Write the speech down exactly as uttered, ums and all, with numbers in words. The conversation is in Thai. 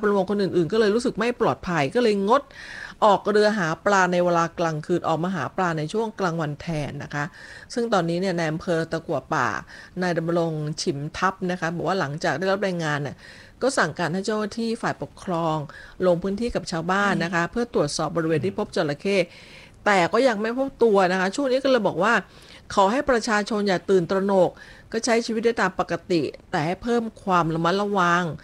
ประมงคนอื่นๆก็เลยรู้สึกไม่ปลอดภัยก็เลยงดออกเรือหาปลาในเวลากลางคืนออกมาหาปลาในช่วงกลางวันแทนนะคะซึ่งตอนนี้เนี่ยในอำเภอตะกั่วป่านายดำรงฉิมทัพนะคะบอกว่าหลังจากได้รับรายงานเนี่ยก็สั่งการให้เจ้าหน้าที่ฝ่ายปกครองลงพื้นที่กับชาวบ้านนะคะเพื่อตรวจสอบบริเวณที่พบจระเข้แต่ก็ยังไม่พบตัวนะคะช่วงนี้ก็เลยบอกว่าขอให้ประชาชนอย่าตื่นตระหนกก็ใช้ชีวิตได้ตามปกติแต่ให้เพิ่มความระมัดระวัง